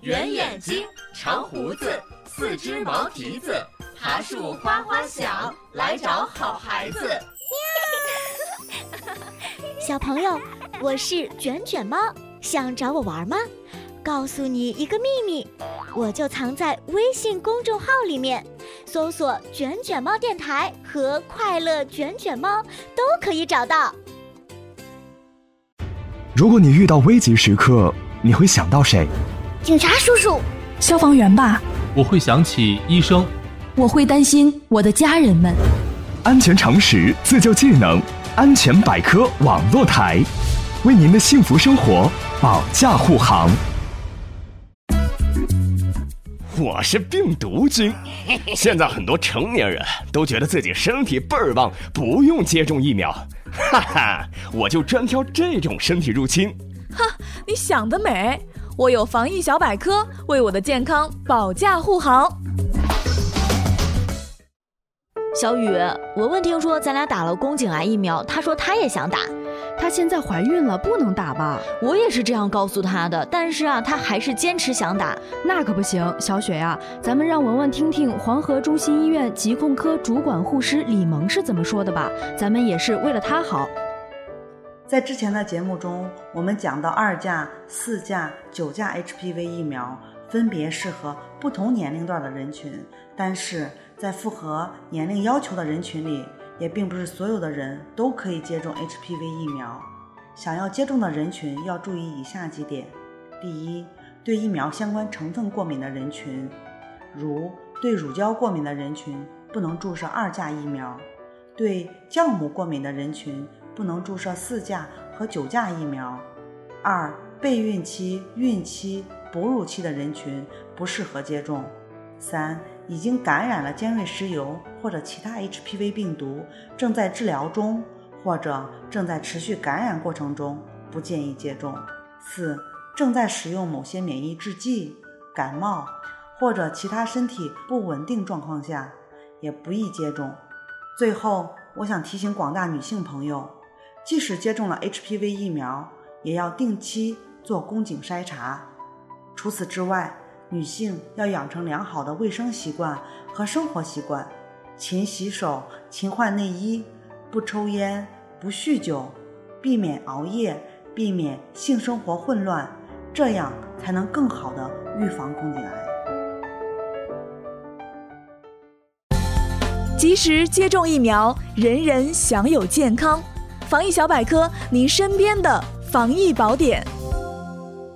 圆眼睛，长胡子，四只毛蹄子，爬树哗哗响，来找好孩子。 小朋友，我是卷卷猫，想找我玩吗？告诉你一个秘密，我就藏在微信公众号里面，搜索卷卷猫电台和快乐卷卷猫都可以找到。 如果你遇到危急时刻，你会想到谁？ 警察叔叔， 消防员吧。 我会想起医生。 我会担心我的家人们。 安全常识，自救技能，安全百科网络台，为您的幸福生活保驾护航。 我是病毒君，现在很多成年人都觉得自己身体倍儿棒，不用接种疫苗，哈哈，我就专挑这种身体入侵。 哈，你想得美！我有防疫小百科，为我的健康保驾护航。 小雨，文文听说咱俩打了宫颈癌疫苗，她说她也想打。 她现在怀孕了，不能打吧？ 我也是这样告诉她的，但是她还是坚持想打。 那可不行，小雪呀，咱们让文文听听黄河中心医院疾控科主管护师李萌是怎么说的吧，咱们也是为了她好。 在之前的节目中，我们讲到2价、4价、9价 HPV 疫苗分别适合不同年龄段的人群，但是在符合年龄要求的人群里，也并不是所有的人都可以接种 HPV 疫苗。想要接种的人群要注意以下几点：第一，对疫苗相关成分过敏的人群，如对乳胶过敏的人群不能注射2价疫苗，对酵母过敏的人群不能注射4价和9价疫苗。2、备孕期、孕期、哺乳期的人群不适合接种。3、已经感染了尖锐湿疣或者其他 HPV 病毒，正在治疗中或者正在持续感染过程中，不建议接种。4、正在使用某些免疫制剂、感冒或者其他身体不稳定状况下，也不宜接种。最后，我想提醒广大女性朋友，即使接种了 HPV 疫苗，也要定期做宫颈筛查。除此之外，女性要养成良好的卫生习惯和生活习惯，勤洗手，勤换内衣，不抽烟，不酗酒，避免熬夜，避免性生活混乱，这样才能更好地预防宫颈癌。 及时接种疫苗，人人享有健康。防疫小百科，您身边的防疫宝典。